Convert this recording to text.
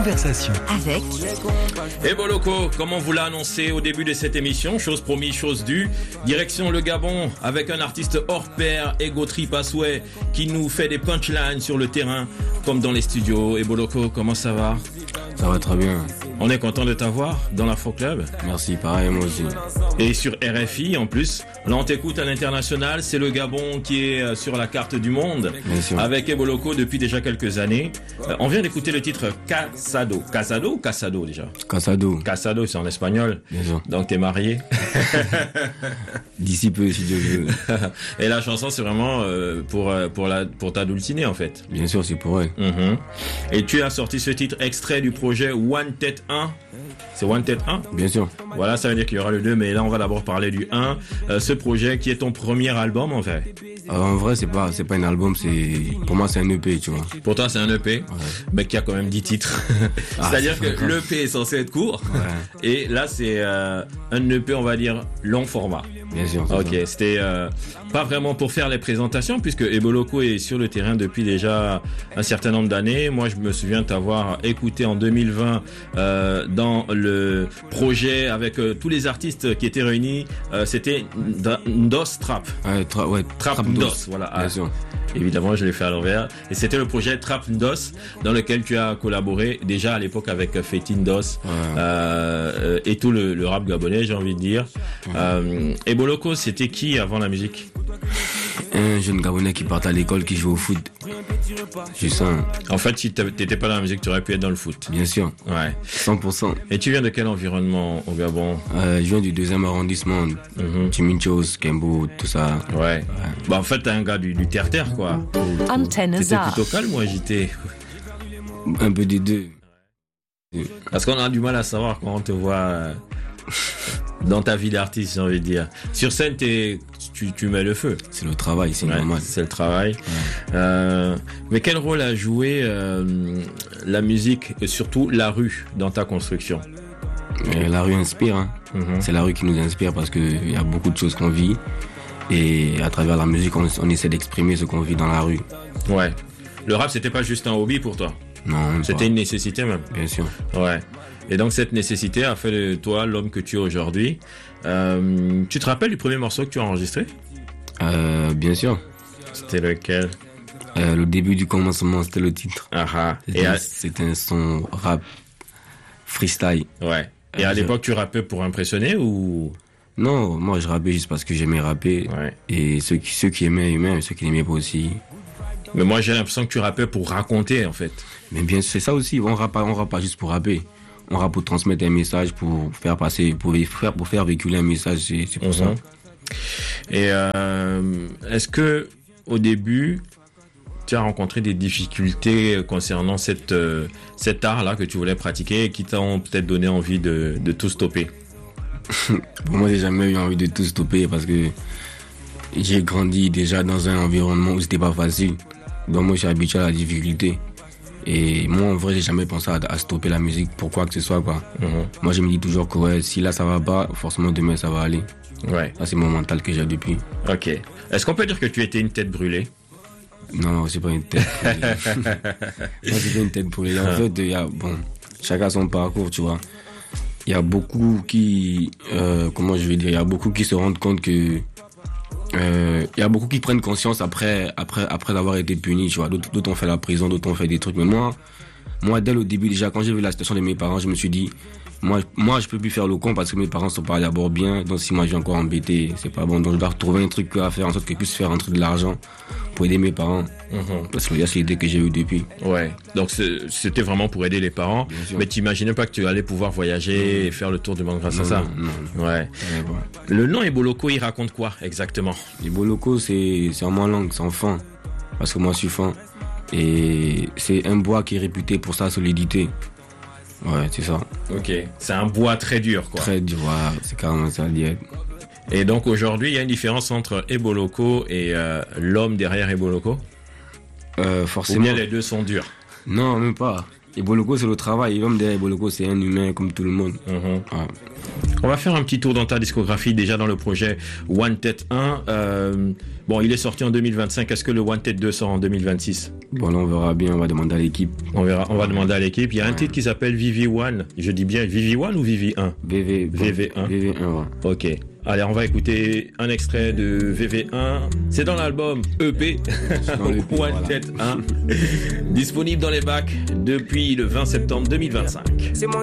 conversation. Avec Eboloko, comme on vous l'a annoncé au début de cette émission, chose promise, chose due, direction le Gabon avec un artiste hors pair, Ego Trip à souhait, qui nous fait des punchlines sur le terrain comme dans les studios. Eboloko, comment ça va? Ça va très bien. On est content de t'avoir dans l'Afro Club. Merci, pareil, moi aussi. Et sur RFI en plus. Là on t'écoute à l'international, c'est le Gabon qui est sur la carte du monde. Bien sûr. Avec Eboloko depuis déjà quelques années. On vient d'écouter le titre Casado. Casado ou Casado déjà? Casado. Casado, c'est en espagnol. Bien sûr. Donc t'es marié. D'ici peu, si Dieu veut. Et la chanson c'est vraiment pour t'adouciner en fait. Bien sûr, c'est pour elle. Et tu as sorti ce titre extrait du projet One Tête 1. C'est One Tête 1? Bien sûr. Voilà, ça veut dire qu'il y aura le 2, mais là on va d'abord parler du 1. Ce projet qui est ton premier album en fait. En vrai, c'est pas un album, pour moi c'est un EP, tu vois. Pour toi c'est un EP, mais qui a quand même 10 titres. C'est-à-dire que l'EP est censé être court. Ouais. Et là c'est un EP, on va dire, long format. Bien sûr. Ok, ça. C'était pas vraiment pour faire les présentations, puisque Eboloko est sur le terrain depuis déjà un certain nombre d'années. Moi, je me souviens t'avoir écouté en 2020 dans le projet avec tous les artistes qui étaient réunis. C'était Ndos Trap. Trap Ndos, voilà. Bien sûr. Évidemment, je l'ai fait à l'envers. Et c'était le projet Trap Ndos, dans lequel tu as collaboré déjà à l'époque avec Fetin Ndos et tout le rap gabonais, j'ai envie de dire. Eboloko, c'était qui avant la musique? Un jeune Gabonais qui part à l'école, qui joue au foot. Juste ça. En fait, si t'étais pas dans la musique, tu aurais pu être dans le foot. Bien sûr. Ouais. 100%. Et tu viens de quel environnement au Gabon? Je viens du 2e arrondissement. Timinchos, Kembo, tout ça. Ouais. Bah, en fait, t'es un gars du terre-terre, quoi. Antenne C'était plutôt calme ou agité? Un peu des deux. Parce qu'on a du mal à savoir quand on te voit dans ta vie d'artiste, j'ai envie de dire. Sur scène, tu mets le feu. C'est le travail, c'est normal. C'est le travail. Ouais. Mais quel rôle a joué la musique et surtout la rue dans ta construction? La rue inspire. Hein. C'est la rue qui nous inspire parce qu'il y a beaucoup de choses qu'on vit. Et à travers la musique, on essaie d'exprimer ce qu'on vit dans la rue. Ouais. Le rap, c'était pas juste un hobby pour toi? Non, c'était une nécessité même. Bien sûr. Ouais. Et donc cette nécessité a fait de toi l'homme que tu es aujourd'hui. Tu te rappelles du premier morceau que tu as enregistré? Bien sûr. C'était lequel? Le début du commencement, c'était le titre. C'était un son rap freestyle. Ouais. Et à l'époque, tu rappais pour impressionner ou? Non, moi je rappais juste parce que j'aimais rapper. Ouais. Et ceux qui aimaient, ceux qui n'aimaient pas aussi. Mais moi j'ai l'impression que tu rappais pour raconter en fait. Mais bien c'est ça aussi, on rappe pas juste pour rapper. On rappe pour transmettre un message, pour faire passer, pour faire véhiculer un message, c'est pour ça. Et est-ce que au début tu as rencontré des difficultés concernant cet art-là que tu voulais pratiquer et qui t'ont peut-être donné envie de tout stopper? Moi j'ai jamais eu envie de tout stopper parce que j'ai grandi déjà dans un environnement où c'était pas facile. Donc moi je suis habitué à la difficulté. Et moi en vrai j'ai jamais pensé à stopper la musique pour quoi que ce soit quoi. Moi je me dis toujours que ouais, si là ça va pas, forcément demain ça va aller. Ouais. Ça c'est mon mental que j'ai depuis. Ok. Est-ce qu'on peut dire que tu étais une tête brûlée? Non, c'est pas une tête brûlée. Moi c'est pas une tête brûlée. En fait, chacun son parcours, tu vois. Il y a beaucoup qui, il y a beaucoup qui se rendent compte que, il y a beaucoup qui prennent conscience après avoir été punis, tu vois. D'autres ont fait la prison, d'autres ont fait des trucs. Mais moi, dès le début, déjà, quand j'ai vu la situation de mes parents, je me suis dit, moi, je peux plus faire le con parce que mes parents sont pas d'abord bien. Donc, si moi, je vais encore embêter, c'est pas bon. Donc, je dois retrouver un truc à faire en sorte que je puisse faire rentrer de l'argent pour aider mes parents. Parce que c'est l'idée que j'ai eue depuis. Ouais. Donc, c'était vraiment pour aider les parents. Mais t'imaginais pas que tu allais pouvoir voyager et faire le tour du monde grâce à ça? Non. Ouais. Le nom Eboloko, il raconte quoi exactement? Eboloko, c'est en ma langue, c'est en fin. Parce que moi, je suis fin. Et c'est un bois qui est réputé pour sa solidité. Ouais, c'est ça. Ok. C'est un bois très dur, quoi. Très dur, voilà. C'est carrément ça lié. Et donc aujourd'hui, il y a une différence entre Eboloko et l'homme derrière Eboloko? Forcément. Ou bien les deux sont durs? Non, même pas. Eboloko, c'est le travail. L'homme derrière Eboloko, c'est un humain comme tout le monde. Ouais. On va faire un petit tour dans ta discographie, déjà dans le projet Wanted 1. Bon, il est sorti en 2025. Est-ce que le Wanted 2 sort en 2026? Bon, là, on verra bien. On va demander à l'équipe. On va demander à l'équipe. Il y a un titre qui s'appelle VV1. Je dis bien VV1 ou VV1? VV1. VV1, ouais. Ok. Allez, on va écouter un extrait de VV1. C'est dans l'album EP. Wanted 1. Disponible dans les bacs depuis le 20 septembre 2025. C'est mon